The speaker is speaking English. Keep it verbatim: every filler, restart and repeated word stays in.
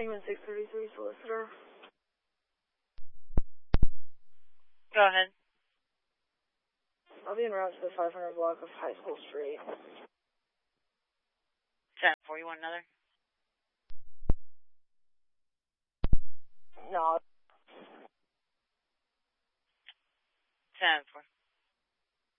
Penguin six thirty-three solicitor. Go ahead. I'll be en route to the five hundred block of High School Street. ten four, you want another? No. ten four.